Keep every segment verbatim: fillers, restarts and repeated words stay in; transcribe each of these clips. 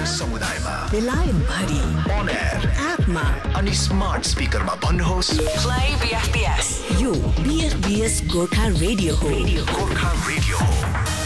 समुदायमा बेलायत भरि on air एपमा अनि स्मार्ट स्पिकरमा भन्नुहोस् प्ले बीएफबीएस। यो बीएफबीएस गोर्खा रेडियो हो। गोर्खा रेडियो हो।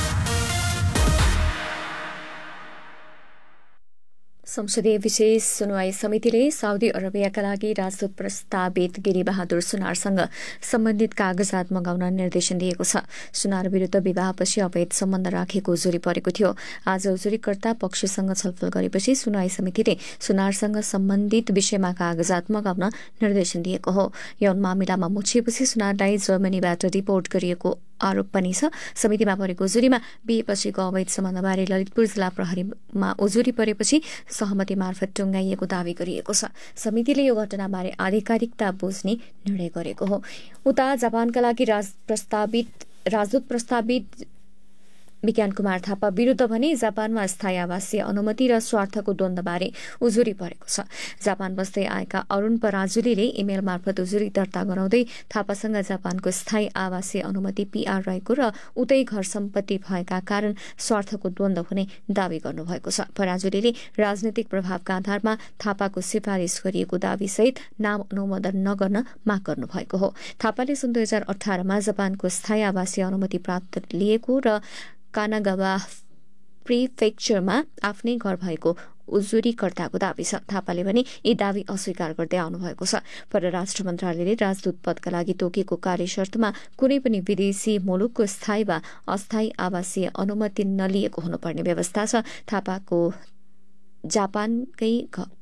संसदीय विशेष सुनवाई समितिले साउदी अरबियाका लागि राजदूत प्रस्तावित गिरी बहादुर सुनारसँग सम्बन्धित कागजात मगाउन निर्देशन दिएको छ। सुनार विरूद्ध विवाहपछि अवैध सम्बन्ध राखेको उजुरी परेको थियो। आज उजुरीकर्ता पक्षसँग छलफल गरेपछि सुनवाई समितिले सुनारसँग सम्बन्धित विषयमा कागजात मगाउन निर्देशन दिएको हो। यौन मामिलामा मुछिएपछि सुनारलाई जर्मनीबाट डिपोर्ट गरिएको आरोप पनि छ। समितिमा परेको उजुरीमा बिहेपछिको अवैध सम्बन्धबारे ललितपुर जिल्ला प्रहरीमा उजुरी परेपछि सहमति मार्फत टुङ्गाइएको दावी गरिएको छ। समितिले यो घटनाबारे आधिकारिकता बुझ्ने निर्णय गरेको हो। उता जापानका लागि राज प्रस्तावित राजदूत प्रस्तावित विज्ञान कुमार थापा विरूद्ध भने जापानमा स्थायी आवासीय अनुमति र स्वार्थको द्वन्द्वबारे उजुरी परेको छ। जापान बस्दै आएका अरूण पराजुलीले इमेल मार्फत उजुरी दर्ता गराउँदै थापासँग जापानको स्थायी आवासीय अनुमति पीआर रहेको र उतै घर सम्पत्ति भएका कारण स्वार्थको द्वन्द्व हुने दावी गर्नुभएको छ। पराजुलीले राजनैतिक प्रभावका आधारमा थापाको सिफारिस गरिएको दावीसहित नाम अनुमोदन नगर्न माग गर्नुभएको हो। थापाले सन् दुई हजार अठारमा जापानको स्थायी आवासीय अनुमति प्राप्त लिएको र कानागावा प्रिफेक्चरमा आफ्नै घर भएको उजुरीकर्ताको दावी छ। थापाले भने यी दावी अस्वीकार गर्दै आउनुभएको छ। परराष्ट्र मन्त्रालयले राजदूत पदका लागि तोकेको कार्यशर्तमा कुनै पनि विदेशी मुलुकको स्थायी वा अस्थायी आवासीय अनुमति नलिएको हुनुपर्ने व्यवस्था छ। थापाको जापानकै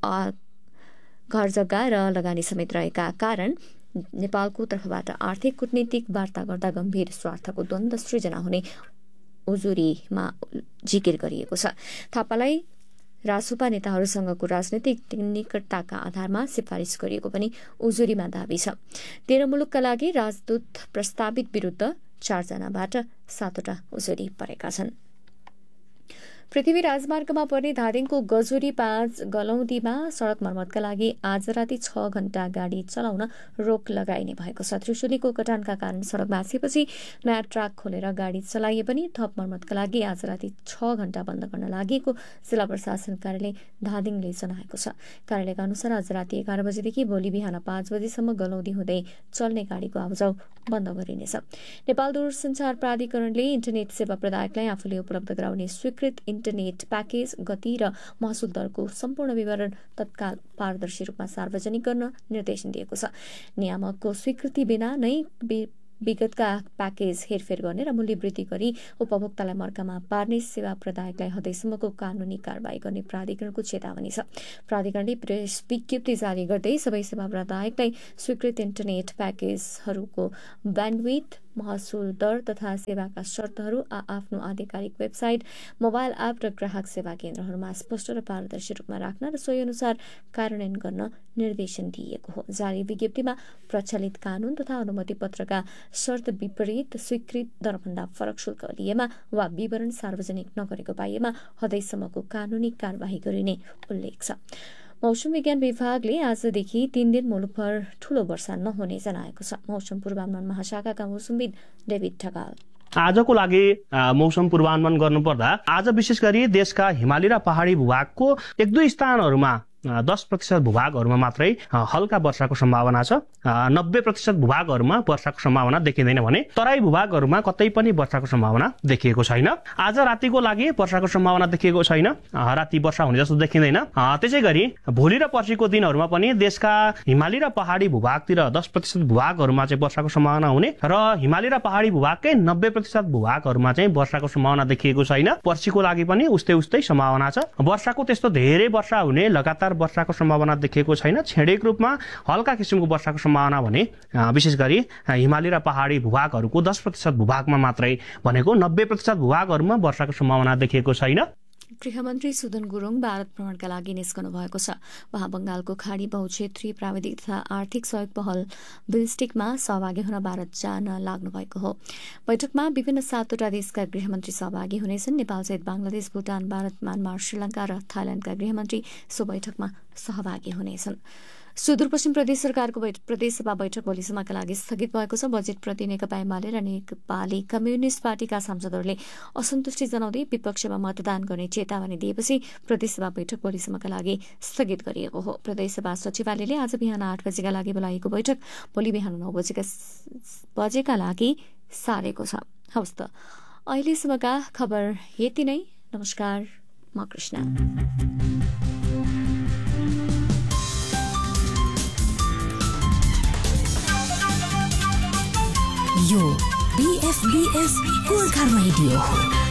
घर जग्गा र लगानी समेत रहेका कारण नेपालको तर्फबाट आर्थिक कूटनीतिक वार्ता गर्दा गम्भीर स्वार्थको द्वन्द्व सृजना हुने उजुरीमा जिकिर गरिएको छ। थापालाई रासुपा नेताहरूसँगको राजनैतिक निकटताका आधारमा सिफारिस गरिएको पनि उजुरीमा दावी छ। तेह्र मुलुकका लागि राजदूत प्रस्तावित विरूद्ध चारजनाबाट सातवटा उजुरी परेका छन्। पृथ्वी राजमार्गमा पर्ने धादिङको गजुरी पाँच गलौदीमा सड़क मर्मतका लागि आज राति छ घण्टा गाड़ी चलाउन रोक लगाइने भएको छ। त्रिशुलीको कटानका कारण सड़क भाँसिएपछि नयाँ ट्र्याक खोलेर गाड़ी चलाइए पनि थप मर्मतका लागि आज राति छ घण्टा बन्द गर्न लागेको जिल्ला प्रशासन कार्यालय धादिङले जनाएको छ। कार्यालयका अनुसार आज राति एघार बजेदेखि भोलि बिहान पाँच बजेसम्म गलौदी हुँदै चल्ने गाड़ीको आवाजाउ बन्द गरिनेछ। नेपाल दूरसञ्चार प्राधिकरणले इन्टरनेट सेवा प्रदायकलाई आफूले उपलब्ध गराउने स्वीकृत इन्टरनेट प्याकेज, गति र महसुल दरको सम्पूर्ण विवरण तत्काल पारदर्शी रूपमा सार्वजनिक गर्न निर्देशन दिएको छ। नियामकको स्वीकृति बिना नै विगतका प्याकेज हेरफेर गर्ने र मूल्य वृद्धि गरी उपभोक्तालाई मर्कामा पार्ने सेवा प्रदायकलाई हदैसम्मको कानूनी कारवाही गर्ने प्राधिकरणको चेतावनी छ। प्राधिकरणले प्रेस विज्ञप्ति जारी गर्दै सबै सेवा प्रदायकलाई स्वीकृत इन्टरनेट प्याकेजहरूको ब्यान्डविड्थ, महसुल दर तथा सेवाका शर्तहरू आ आफ्नो आधिकारिक वेबसाइट, मोबाइल एप र ग्राहक सेवा केन्द्रहरूमा स्पष्ट र पारदर्शी रूपमा राख्न र सोही अनुसार कार्यान्वयन गर्न निर्देशन दिइएको हो। जारी विज्ञप्तिमा प्रचलित कानून तथा अनुमति पत्रका शर्त विपरीत स्वीकृत दरभन्दा फरक शुल्क लिएमा वा विवरण सार्वजनिक नगरेको पाइएमा हदैसम्मको कानूनी कारवाही गरिने उल्लेख छ। मौसम विज्ञान विभागले आजदेखि तीन दिन मुलुकभर ठूलो वर्षा नहुने जनाएको छ। मौसम पूर्वानुमान महाशाखाका मौसमविद डेभिड ठगाल आजको लागि मौसम पूर्वानुमान गर्नुपर्दा आज विशेष गरी देशका हिमाली र पहाडी भूभागको एक दुई स्थानहरूमा दस प्रतिशत भूभागहरूमा मात्रै हल्का वर्षाको सम्भावना छ। नब्बे प्रतिशत भूभागहरूमा वर्षाको सम्भावना देखिँदैन भने तराई भूभागहरूमा कतै पनि वर्षाको सम्भावना देखिएको छैन। आज रातिको लागि वर्षाको सम्भावना देखिएको छैन, राति वर्षा हुने जस्तो देखिँदैन। त्यसै गरी भोलि र पर्सिको दिनहरूमा पनि देशका हिमाली र पहाडी भूभागतिर दस प्रतिशत भूभागहरूमा चाहिँ वर्षाको सम्भावना हुने र हिमाली र पहाडी भूभागकै नब्बे प्रतिशत भूभागहरूमा चाहिँ वर्षाको सम्भावना देखिएको छैन। पर्सिको लागि पनि उस्तै उस्तै सम्भावना छ। वर्षाको त्यस्तो धेरै वर्षा हुने लगातार वर्षाको सम्भावना देखिएको छैन। छेडेको रूपमा हल्का किसिमको वर्षाको सम्भावना भने विशेष गरी हिमाली र पहाडी भूभागहरूको दस प्रतिशत भूभागमा मात्रै भनेको नब्बे प्रतिशत भूभागहरूमा वर्षाको सम्भावना देखिएको छैन। गृहमन्त्री सुदन गुरुङ भारत भ्रमणका लागि निस्कनु भएको छ। उहाँ बंगालको खाडी बहुक्षेत्रीय प्राविधिक तथा आर्थिक सहयोग पहल बिल्स्टिकमा सहभागी हुन भारत जान लाग्नु भएको हो। बैठकमा विभिन्न सातवटा देशका गृहमन्त्री सहभागी हुनेछन्। नेपालसहित बांग्लादेश, भूटान, भारत, म्यानमार, श्रीलंका र थाइल्याण्डका गृहमन्त्री सो बैठकमा सहभागी हुनेछन्। सुदूरपश्चिम प्रदेश सरकारको प्रदेशसभा बैठक भोलिसम्मका लागि स्थगित भएको छ। बजेटप्रति नेकपा एमाले र नेपाली कम्युनिस्ट पार्टीका सांसदहरूले असन्तुष्टि जनाउँदै विपक्षमा मतदान गर्ने चेतावनी दिएपछि प्रदेशसभा बैठक भोलिसम्मका लागि स्थगित गरिएको हो। प्रदेशसभा सचिवालयले आज बिहान आठ बजेका लागि बोलाएको बैठक भोलि बिहान नौ बजेका बजेका लागि सारेको छ। हवस् त अहिलेसम्मका खबर यति नै। नमस्कार, म कृष्ण। यो बीएफबीएस गोर्खा रेडियो हो।